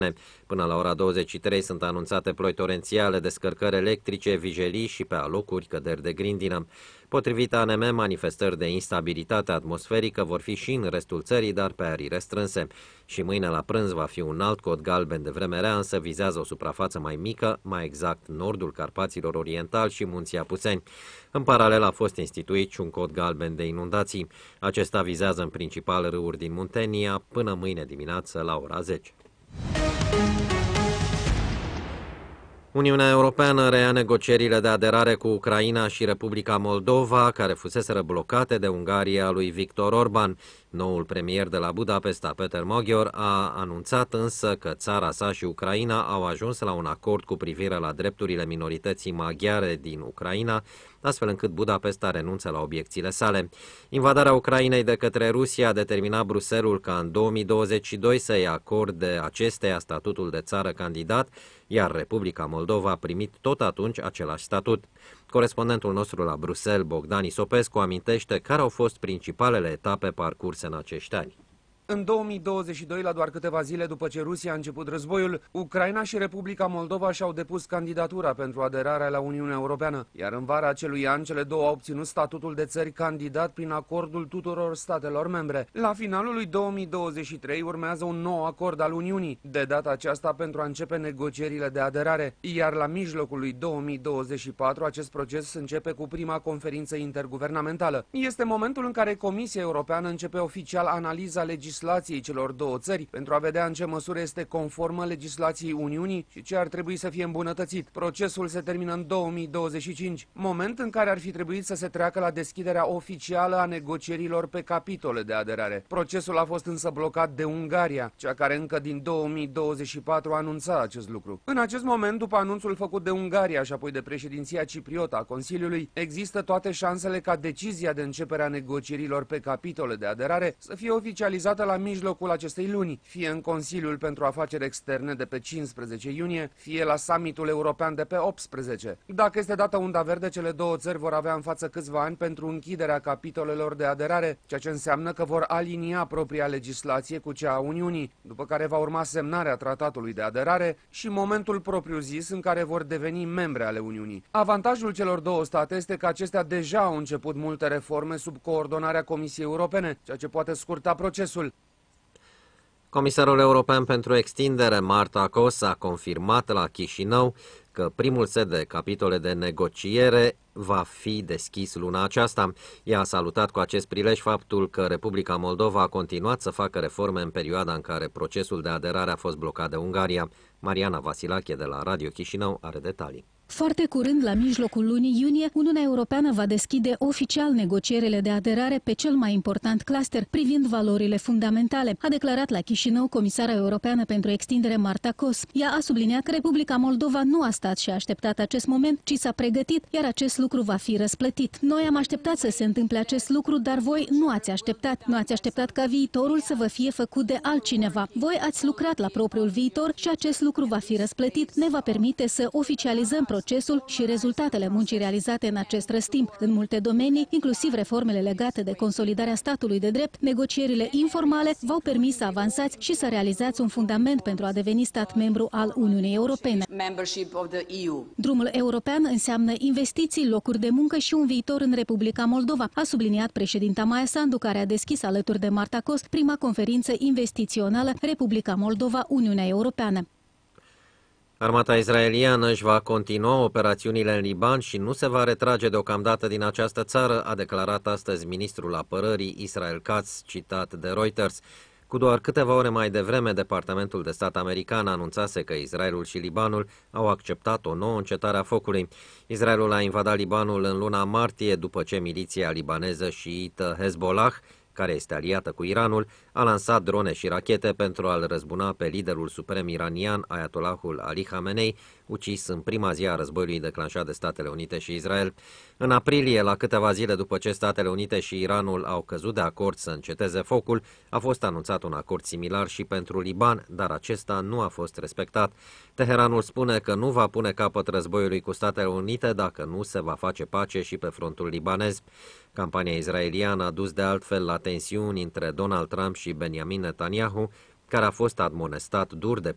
Până la ora 23 sunt anunțate ploi torențiale, descărcări electrice, vijelii și pe alocuri căderi de grindină. Potrivit ANM, manifestări de instabilitate atmosferică vor fi și în restul țării, dar pe arii restrânse. Și mâine la prânz va fi un alt cod galben de vreme rea, însă vizează o suprafață mai mică, mai exact nordul Carpaților Oriental și Munții Apuseni. În paralel a fost instituit și un cod galben de inundații. Acesta vizează în principal râuri din Muntenia până mâine dimineață la ora 10. Uniunea Europeană reia negocierile de aderare cu Ucraina și Republica Moldova, care fuseseră blocate de Ungaria lui Viktor Orban. Noul premier de la Budapesta, Peter Magyar, a anunțat însă că țara sa și Ucraina au ajuns la un acord cu privire la drepturile minorității maghiare din Ucraina, astfel încât Budapesta renunță la obiecțiile sale. Invadarea Ucrainei de către Rusia a determinat Bruxelles ca în 2022 să-i acorde acesteia statutul de țară candidat, iar Republica Moldova a primit tot atunci același statut. Corespondentul nostru la Bruxelles, Bogdan Isopescu, amintește care au fost principalele etape parcurse în acești ani. În 2022, la doar câteva zile după ce Rusia a început războiul, Ucraina și Republica Moldova și-au depus candidatura pentru aderarea la Uniunea Europeană, iar în vara acelui an, cele două au obținut statutul de țări candidat prin acordul tuturor statelor membre. La finalul lui 2023 urmează un nou acord al Uniunii, de data aceasta pentru a începe negocierile de aderare, iar la mijlocul lui 2024 acest proces începe cu prima conferință interguvernamentală. Este momentul în care Comisia Europeană începe oficial analiza legislației celor două țări pentru a vedea în ce măsură este conformă legislației Uniunii și ce ar trebui să fie îmbunătățit. Procesul se termină în 2025, moment în care ar fi trebuit să se treacă la deschiderea oficială a negocierilor pe capitole de aderare. Procesul a fost însă blocat de Ungaria, cea care încă din 2024 anunța acest lucru. În acest moment, după anunțul făcut de Ungaria și apoi de președinția cipriotă a Consiliului, există toate șansele ca decizia de începere a negocierilor pe capitole de aderare să fie oficializată la mijlocul acestei luni, fie în Consiliul pentru Afaceri Externe de pe 15 iunie, fie la summitul european de pe 18. Dacă este dată unda verde, cele două țări vor avea în față câțiva ani pentru închiderea capitolelor de aderare, ceea ce înseamnă că vor alinia propria legislație cu cea a Uniunii, după care va urma semnarea tratatului de aderare și momentul propriu-zis în care vor deveni membre ale Uniunii. Avantajul celor două state este că acestea deja au început multe reforme sub coordonarea Comisiei Europene, ceea ce poate scurta procesul. Comisarul european pentru extindere, Marta Kos, a confirmat la Chișinău că primul set de capitole de negociere va fi deschis luna aceasta. Ea a salutat cu acest prilej faptul că Republica Moldova a continuat să facă reforme în perioada în care procesul de aderare a fost blocat de Ungaria. Mariana Vasilache de la Radio Chișinău are detalii. Foarte curând, la mijlocul lunii iunie, Uniunea Europeană va deschide oficial negocierile de aderare pe cel mai important cluster privind valorile fundamentale, a declarat la Chișinău comisara europeană pentru extindere Marta Kos. Ea a subliniat că Republica Moldova nu a stat și a așteptat acest moment, ci s-a pregătit, iar acest lucru va fi răsplătit. Noi am așteptat să se întâmple acest lucru, dar voi nu ați așteptat. Nu ați așteptat ca viitorul să vă fie făcut de altcineva. Voi ați lucrat la propriul viitor și acest lucru va fi răsplătit. Ne va permite să oficializăm procesul și rezultatele muncii realizate în acest răstimp. În multe domenii, inclusiv reformele legate de consolidarea statului de drept, negocierile informale v-au permis să avansați și să realizați un fundament pentru a deveni stat membru al Uniunii Europene. Drumul european înseamnă investiții, locuri de muncă și un viitor în Republica Moldova, a subliniat președinta Maia Sandu, care a deschis alături de Marta Kos prima conferință investițională Republica Moldova-Uniunea Europeană. Armata israeliană își va continua operațiunile în Liban și nu se va retrage deocamdată din această țară, a declarat astăzi ministrul apărării Israel Katz, citat de Reuters. Cu doar câteva ore mai devreme, Departamentul de Stat american anunțase că Israelul și Libanul au acceptat o nouă încetare a focului. Israelul a invadat Libanul în luna martie după ce miliția libaneză șiită Hezbollah, care este aliată cu Iranul, a lansat drone și rachete pentru a-l răzbuna pe liderul suprem iranian, Ayatollahul Ali Khamenei, ucis în prima zi a războiului declanșat de Statele Unite și Israel. În aprilie, la câteva zile după ce Statele Unite și Iranul au căzut de acord să înceteze focul, a fost anunțat un acord similar și pentru Liban, dar acesta nu a fost respectat. Teheranul spune că nu va pune capăt războiului cu Statele Unite dacă nu se va face pace și pe frontul libanez. Campania israeliană a dus de altfel la tensiuni între Donald Trump și Benjamin Netanyahu, care a fost admonestat dur de